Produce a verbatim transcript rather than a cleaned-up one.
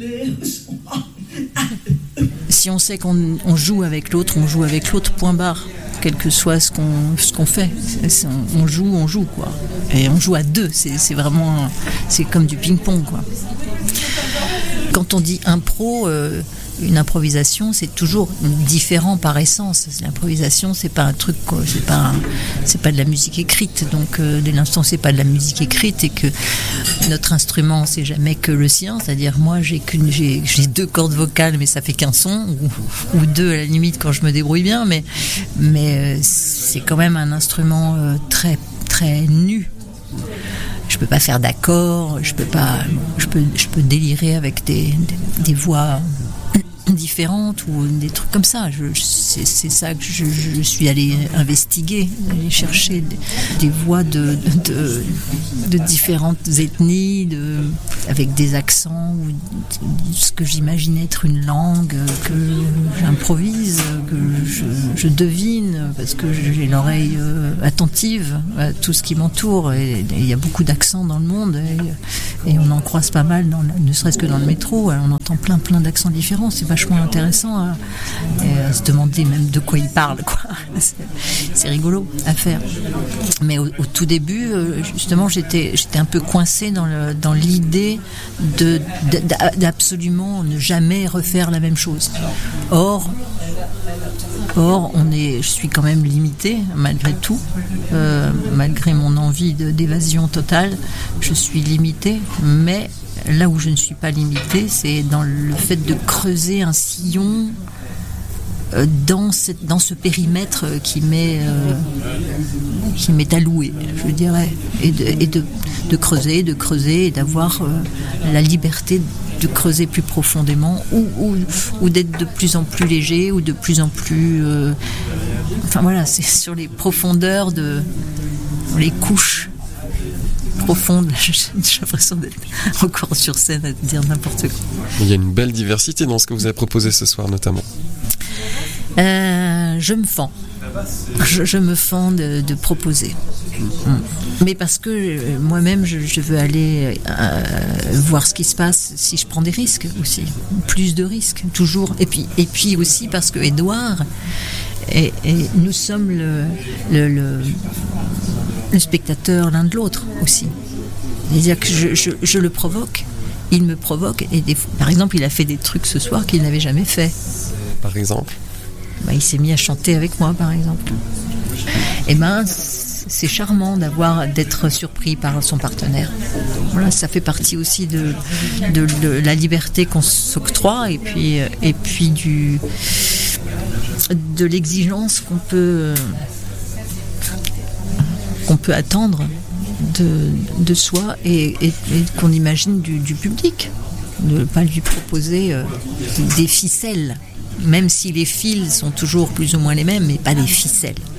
Si on sait qu'on on joue avec l'autre, on joue avec l'autre, point barre. Quel que soit ce qu'on, ce qu'on fait. C'est, on, on joue, on joue, quoi. Et on joue à deux. C'est, c'est vraiment... C'est comme du ping-pong, quoi. Quand on dit impro, euh, une improvisation, c'est toujours différent par essence. L'improvisation, c'est pas un truc, quoi. C'est pas, un, c'est pas de la musique écrite. Donc, euh, dès l'instant, c'est pas de la musique écrite et que notre instrument, c'est jamais que le sien. C'est-à-dire, moi, j'ai qu'une, j'ai, j'ai deux cordes vocales, mais ça fait qu'un son, ou, ou deux à la limite quand je me débrouille bien. Mais, mais euh, c'est quand même un instrument euh, très, très nu. Je peux pas faire d'accords, je peux pas, je peux, je peux délirer avec des, des, des voix différentes ou des trucs comme ça. Je, c'est, c'est ça que je, je suis allée investiguer, aller chercher des, des voix de, de, de différentes ethnies, de, avec des accents ou ce que j'imaginais être une langue que j'improvise, que je, je devine parce que j'ai l'oreille attentive à tout ce qui m'entoure. Et il y a beaucoup d'accents dans le monde et, et on en croise pas mal, dans, ne serait-ce que dans le métro. On entend plein plein d'accents différents. C'est vachement intéressant à, à se demander même de quoi ils parlent, quoi. C'est, c'est rigolo à faire. Mais au, au tout début, justement, j'étais, j'étais un peu coincée dans, le, dans l'idée de, de, d'absolument ne jamais refaire la même chose. Or, or on est, je suis quand même limitée malgré tout, euh, malgré mon envie de, d'évasion totale, je suis limitée, mais là où je ne suis pas limitée, c'est dans le fait de creuser un sillon dans, cette, dans ce périmètre qui m'est, euh, qui m'est alloué, je dirais, et de, et de, de creuser, de creuser, et d'avoir euh, la liberté de creuser plus profondément, ou, ou, ou d'être de plus en plus léger, ou de plus en plus... Euh, enfin voilà, c'est sur les profondeurs, de, les couches profonde. J'ai l'impression d'être encore sur scène à dire n'importe quoi. Il y a une belle diversité dans ce que vous avez proposé ce soir notamment. Euh, je me fends. Je, je me fends de, de proposer. Mais parce que moi-même, je, je veux aller euh, voir ce qui se passe si je prends des risques aussi. Plus de risques, toujours. Et puis, et puis aussi parce que Édouard, et, et nous sommes le... le, le le spectateur l'un de l'autre aussi. C'est-à-dire que je, je, je le provoque, il me provoque, et des, par exemple, il a fait des trucs ce soir qu'il n'avait jamais fait. Par exemple bah, il s'est mis à chanter avec moi, par exemple. Et ben, c'est charmant d'avoir, d'être surpris par son partenaire. Voilà, ça fait partie aussi de, de, de la liberté qu'on s'octroie, et puis, et puis du, de l'exigence qu'on peut... qu'on peut attendre de, de soi et, et, et qu'on imagine du, du public. Ne pas lui proposer euh, des ficelles, même si les fils sont toujours plus ou moins les mêmes, mais pas des ficelles.